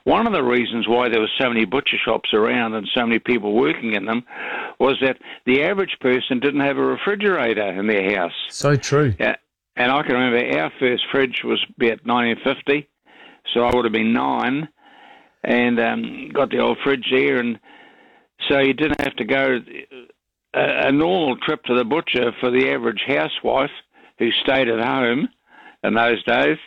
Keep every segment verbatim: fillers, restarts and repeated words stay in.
one of the reasons why there were so many butcher shops around and so many people working in them was that the average person didn't have a refrigerator in their house. So true. Yeah, and I can remember our first fridge was about nineteen fifty, so I would have been nine, and um, got the old fridge there, and so you didn't have to go a, a normal trip to the butcher for the average housewife who stayed at home in those days,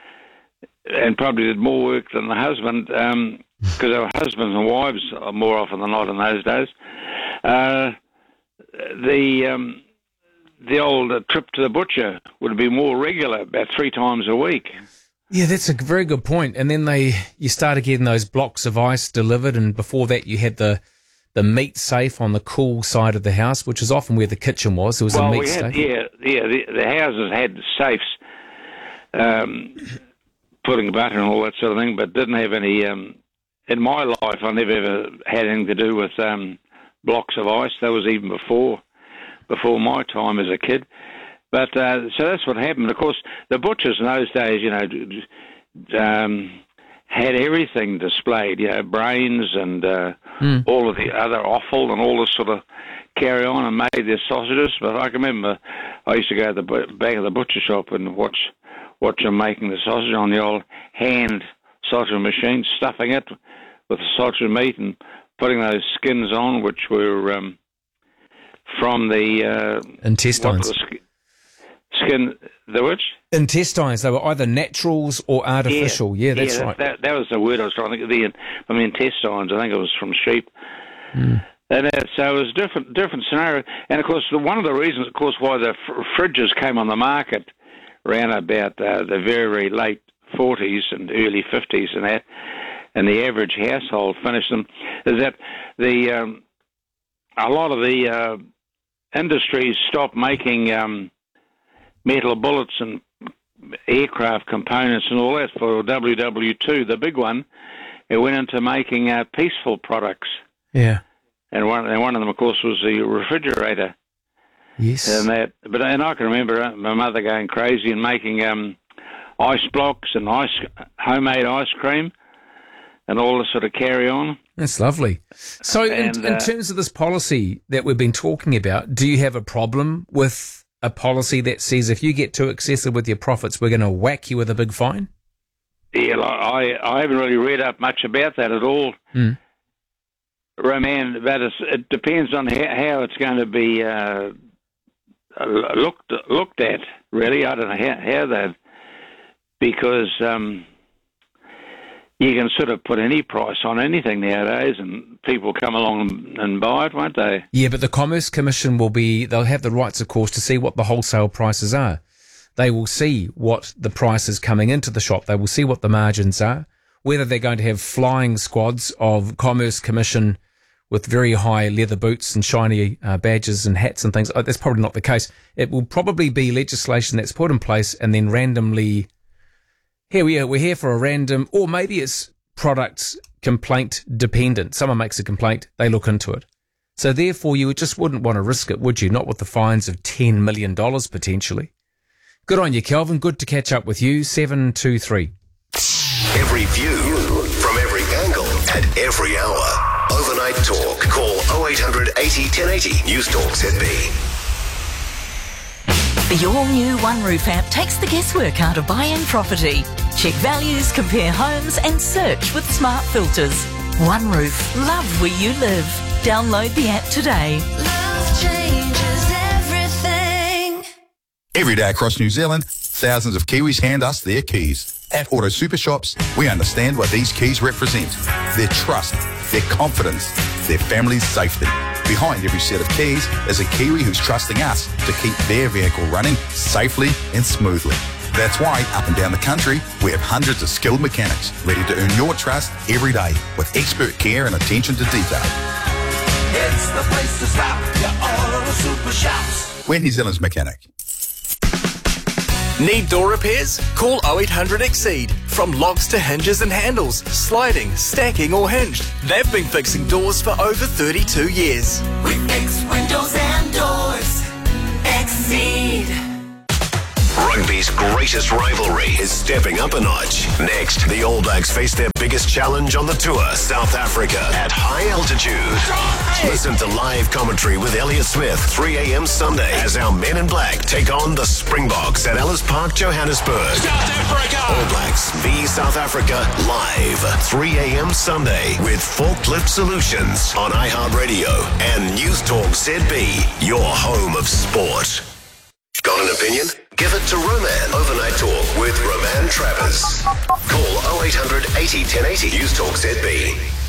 and probably did more work than the husband, because um, they were husbands and wives more often than not in those days. Uh, the um, the old uh, trip to the butcher would be more regular, about three times a week. Yeah, that's a very good point. And then they you started getting those blocks of ice delivered, and before that you had the the meat safe on the cool side of the house, which is often where the kitchen was. There was well, a meat we had, safe. Yeah, yeah. The, the houses had safes. Um, putting butter and all that sort of thing, but didn't have any, um, in my life, I never ever had anything to do with um, blocks of ice. That was even before before my time as a kid. But, uh, so that's what happened. Of course, the butchers in those days, you know, um, had everything displayed, you know, brains and uh, mm. all of the other offal and all this sort of carry on, and made their sausages. But I can remember I used to go to the back of the butcher shop and watch what you're making the sausage on the old hand sausage machine, stuffing it with the sausage meat and putting those skins on, which were um, from the... Uh, intestines. The sk- skin, the which? Intestines. They were either naturals or artificial. Yeah, yeah that's yeah, right. That, that was the word I was trying to think of. The, from the intestines, I think it was from sheep. Mm. And uh, so it was a different, different scenario. And, of course, the, one of the reasons, of course, why the fr- fridges came on the market around about uh, the very, very late forties and early fifties and that, and the average household finished them, is that the um, a lot of the uh, industries stopped making um, metal bullets and aircraft components and all that for W W two, the big one. It went into making uh, peaceful products. Yeah. And one, and one of them, of course, was the refrigerator. Yes. And that, but and I can remember my mother going crazy and making um, ice blocks and ice homemade ice cream and all this sort of carry on. That's lovely. So, and, in, in uh, terms of this policy that we've been talking about, do you have a problem with a policy that says if you get too excessive with your profits, we're going to whack you with a big fine? Yeah, I I haven't really read up much about that at all, mm. Roman. But it's, it depends on how, how it's going to be. Uh, Looked looked at, really. I don't know how, how that, because um, you can sort of put any price on anything nowadays, and people come along and, and buy it, won't they? Yeah, but the Commerce Commission will be, they'll have the rights, of course, to see what the wholesale prices are. They will see what the price is coming into the shop. They will see what the margins are, whether they're going to have flying squads of Commerce Commission with very high leather boots and shiny uh, badges and hats and things. Oh, that's probably not the case. It will probably be legislation that's put in place and then randomly, here we are, we're here for a random, or maybe it's product complaint dependent. Someone makes a complaint, they look into it. So therefore you just wouldn't want to risk it, would you? Not with the fines of ten million dollars potentially. Good on you, Kelvin. Good to catch up with you. seven two three. Every view from every angle at every hour. Overnight Talk. Call oh eight hundred eighty ten eighty. News Talk Z B. The all-new One Roof app takes the guesswork out of buying property. Check values, compare homes and search with smart filters. One Roof. Love where you live. Download the app today. Love changes everything. Every day across New Zealand, thousands of Kiwis hand us their keys. At Auto Super Shops, we understand what these keys represent. Their trust, their confidence, their family's safety. Behind every set of keys is a Kiwi who's trusting us to keep their vehicle running safely and smoothly. That's why, up and down the country, we have hundreds of skilled mechanics ready to earn your trust every day with expert care and attention to detail. It's the place to stop. Your Auto Super Shops. We're New Zealand's mechanic. Need door repairs? Call oh eight hundred exceed. From locks to hinges and handles, sliding, stacking or hinged, they've been fixing doors for over thirty-two years. We fix windows and doors. Exceed. Rugby's greatest rivalry is stepping up a notch. Next, the All Blacks face their biggest challenge on the tour, South Africa, at high altitude. Listen to live commentary with Elliot Smith, three a.m. Sunday, as our men in black take on the Springboks at Ellis Park, Johannesburg. South Africa! All Blacks v South Africa, live, three a.m. Sunday, with Forklift Solutions on iHeartRadio and News Talk Z B, your home of sport. Got an opinion? Give it to Roman. Overnight Talk with Roman Travers. Call oh eight hundred eighty ten eighty. News Talk Z B.